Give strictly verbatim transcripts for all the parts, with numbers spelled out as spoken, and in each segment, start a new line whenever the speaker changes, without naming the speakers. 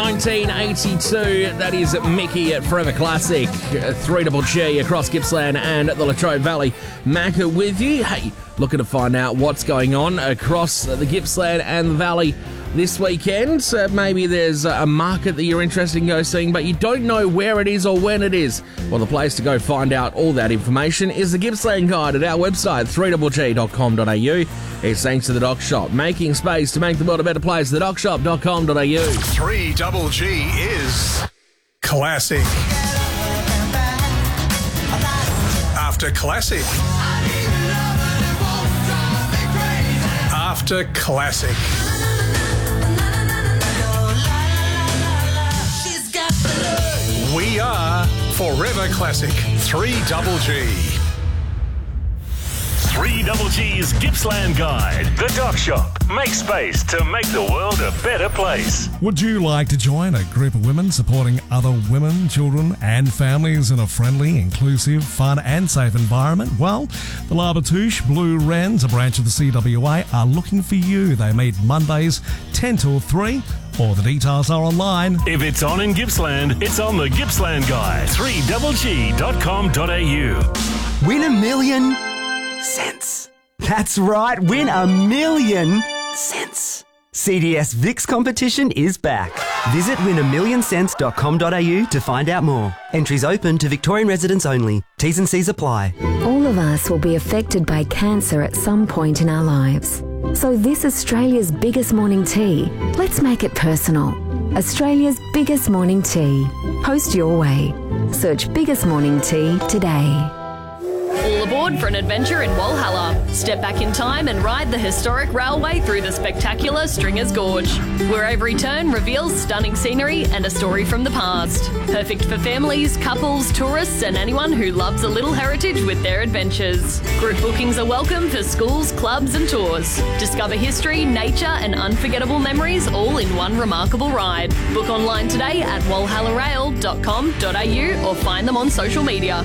nineteen eighty-two, that is Mickey at Forever Classic. three Double G across Gippsland and the Latrobe Valley. Macca with you. Hey, looking to find out what's going on across the Gippsland and the Valley this weekend. Uh, maybe there's a market that you're interested in go seeing, but you don't know where it is or when it is. Well, the place to go find out all that information is the Gippsland Guide at our website, three double g dot com dot a u. It's thanks to the Doc Shop, making space to make the world a better place, the doc shop dot com dot a u.
three Double G is classic. After classic. After classic. We are Forever Classic. three Double G.
three Double G's Gippsland Guide. The Doc Shop. Make space to make the world a better place.
Would you like to join a group of women supporting other women, children and families in a friendly, inclusive, fun and safe environment? Well, the La Batouche Blue Wrens, a branch of the C W A, are looking for you. They meet Mondays ten till three. All the details are online.
If it's on in Gippsland, it's on the Gippsland Guide. three double g dot com dot a u.
Win a million cents. That's right, win a million cents. C D S Vix competition is back. Visit win a million cents dot com dot a u to find out more. Entries open to Victorian residents only. T's and C's apply.
All of us will be affected by cancer at some point in our lives. So this Australia's biggest morning tea, let's make it personal. Australia's biggest morning tea. Post your way. Search biggest morning tea today.
All aboard for an adventure in Walhalla. Step back in time and ride the historic railway through the spectacular Stringers Gorge, where every turn reveals stunning scenery and a story from the past. Perfect for families, couples, tourists and anyone who loves a little heritage with their adventures. Group bookings are welcome for schools, clubs and tours. Discover history, nature and unforgettable memories all in one remarkable ride. Book online today at walhalla rail dot com dot a u or find them on social media.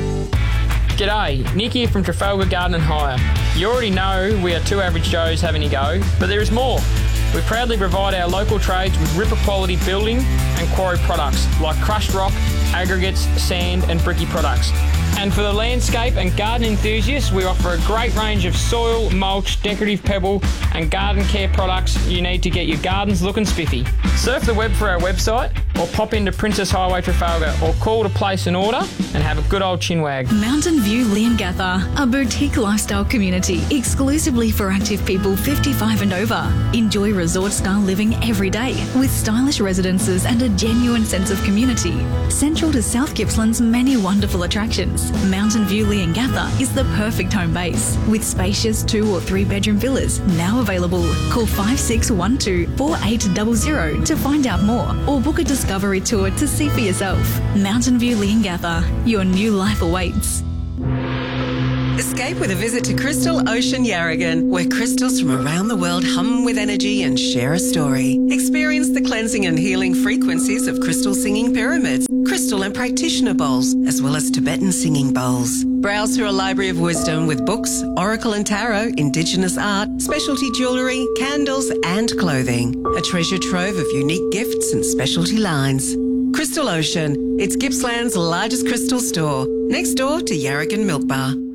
G'day, Nick here from Trafalgar Garden and Hire. You already know we are two average Joes having a go, but there is more. We proudly provide our local trades with ripper quality building and quarry products like crushed rock, aggregates, sand and bricky products. And for the landscape and garden enthusiasts, we offer a great range of soil, mulch, decorative pebble and garden care products you need to get your gardens looking spiffy. Surf the web for our website or pop into Princess Highway Trafalgar or call to place an order and have a good old chinwag.
Mountain View Leongatha, a boutique lifestyle community exclusively for active people fifty-five and over. Enjoy resort-style living every day with stylish residences and a genuine sense of community. Central to South Gippsland's many wonderful attractions, Mountain View Leongatha is the perfect home base with spacious two or three bedroom villas now available. Call five six one two, four eight zero zero to find out more or book a discovery tour to see for yourself. Mountain View Leongatha, your new life awaits.
Escape with a visit to Crystal Ocean Yarragon, where crystals from around the world hum with energy and share a story. Experience the cleansing and healing frequencies of crystal singing pyramids, crystal and practitioner bowls, as well as Tibetan singing bowls. Browse through a library of wisdom with books, oracle and tarot, indigenous art, specialty jewellery, candles and clothing. A treasure trove of unique gifts and specialty lines. Crystal Ocean, it's Gippsland's largest crystal store, next door to Yarragon Milk Bar.